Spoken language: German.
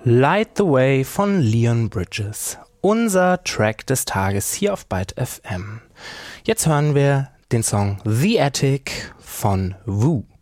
Light the Way von Leon Bridges. Unser Track des Tages hier auf Byte FM. Jetzt hören wir den Song The Attic von Woo.